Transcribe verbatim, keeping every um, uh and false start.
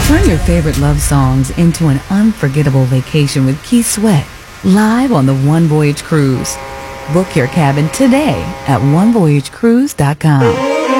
Turn your favorite love songs into an unforgettable vacation with Keith Sweat, live on the One Voyage Cruise. Book your cabin today at one voyage cruise dot com.